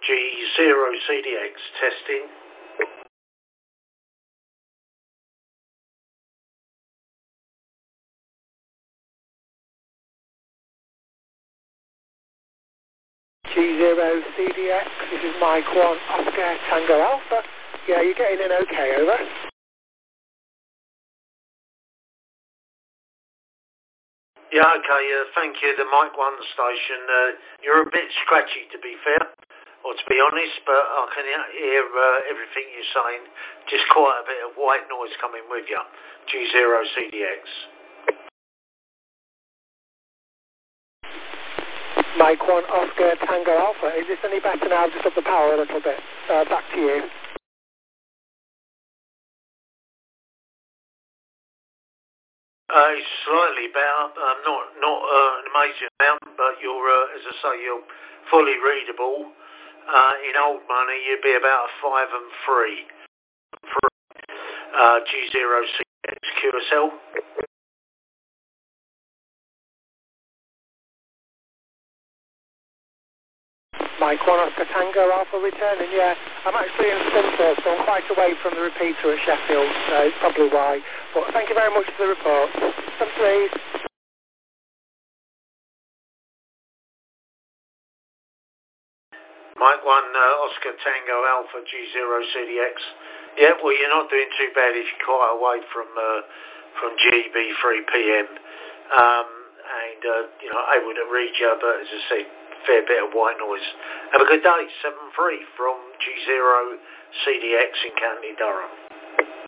G0CDX testing. G0CDX, this is Mike 1, Oscar Tango Alpha. Yeah, you're getting in okay, over. Yeah, okay, thank you, the Mike 1 station. You're a bit scratchy, to be fair, or to be honest, but I can hear everything you're saying. Just quite a bit of white noise coming with you. G0CDX. Mike 1, Oscar Tango Alpha. Is this any better now? Just up the power a little bit. Back to you. It's slightly better, not an amazing amount, but you're, as I say, you're fully readable. In old money, you'd be about a 5 and 3 for G0CDX QSL. Mike 1, Oscar Tango Alpha returning, yeah. I'm actually in Scunthorpe, so I'm quite away from the repeater at Sheffield, so it's probably why. But thank you very much for the report. Some please. Mike 1, Oscar Tango Alpha G0CDX. Yeah, well, you're not doing too bad if you're quite away from GB3PM. And, you know, able to read you, but as I said, fair bit of white noise. Have a good day. 7-3 from G0CDX in County Durham.